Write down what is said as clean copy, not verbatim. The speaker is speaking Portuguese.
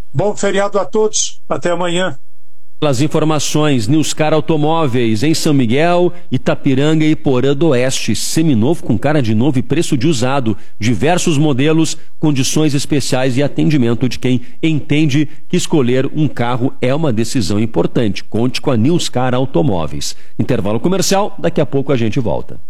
Bom feriado a todos. Até amanhã. Pelas informações, Newscar Automóveis, em São Miguel, Itapiranga e Porã do Oeste. Seminovo com cara de novo e preço de usado. Diversos modelos, condições especiais e atendimento de quem entende que escolher um carro é uma decisão importante. Conte com a Newscar Automóveis. Intervalo comercial, daqui a pouco a gente volta.